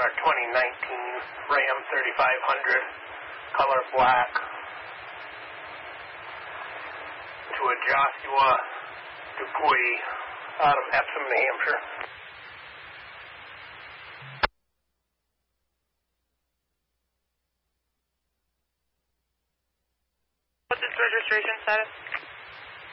2019 Ram 3500, color black, to a Joshua Dupuy out of Epsom, New Hampshire. What's its registration status?